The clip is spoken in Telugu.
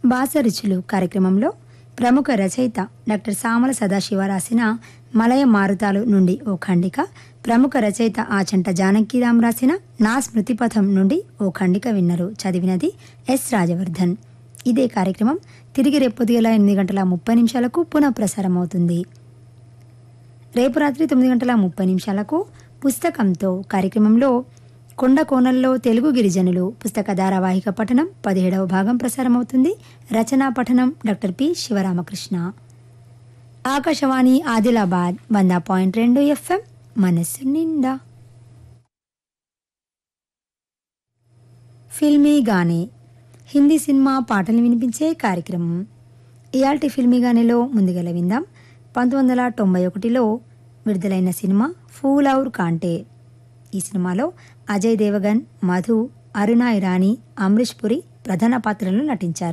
బాసరుచులు కార్యక్రమంలో ప్రముఖ రచయిత డాక్టర్ సామల సదాశివ రాసిన మలయ మారుతాలు నుండి ఓ ఖండిక, ప్రముఖ రచయిత ఆచంట జానకీరాం రాసిన నా స్మృతిపథం నుండి ఓ ఖండిక విన్నరు. చదివినది ఎస్ రాజవర్ధన్. ఇదే కార్యక్రమం తిరిగి రేపు పొద్దుగల 8:30 పునఃప్రసారం అవుతుంది. రేపు రాత్రి 9:30 పుస్తకంతో కార్యక్రమంలో కొండ కోణంలో తెలుగు గిరిజనులు పుస్తక ధారావాహిక పఠనం 17వ భాగం ప్రసారమవుతుంది. రచనా పఠనం doctor P Sivaramakrishna. Akashvani Adilabad 100.2 FM మనస్సు నిండా. ఫిల్మీగానే హిందీ సినిమా పాటలు వినిపించే కార్యక్రమం. ఇయాల్టి ఫిల్మీగానేలో ముందుగల విందాం. 1991లో విడుదలైన సినిమా ఫూల్ ఔర్ కాంటే. ఈ సినిమాలో అజయ్ దేవగన్, మధు, అరుణ ఇరానీ, అమరీష్ పురి ప్రధాన పాత్రలను నటించారు.